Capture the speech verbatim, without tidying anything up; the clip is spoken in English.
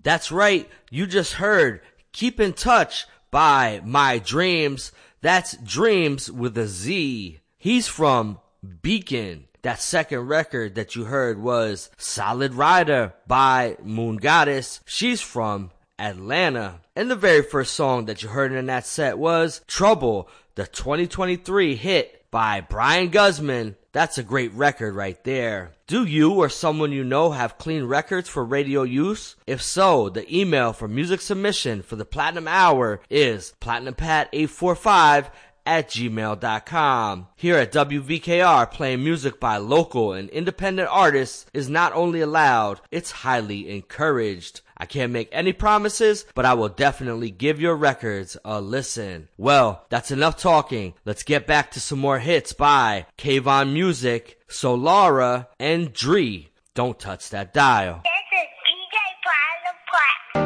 That's right, you just heard Keep in Touch by My Dreams. That's Dreams with a Z. He's from Beacon. That second record that you heard was Solid Rider by Moon Goddess. She's from Atlanta. And the very first song that you heard in that set was Trouble, the twenty twenty-three hit by Brian Guzman. That's a great record right there. Do you or someone you know have clean records for radio use? If so, the email for music submission for the Platinum Hour is platinumpat eight four five at gmail dot com. Here at W V K R, playing music by local and independent artists is not only allowed, it's highly encouraged. I can't make any promises, but I will definitely give your records a listen. Well, that's enough talking. Let's get back to some more hits by Kayvon Music, Solara, and Dree. Don't touch that dial. This is D J Brian the Black.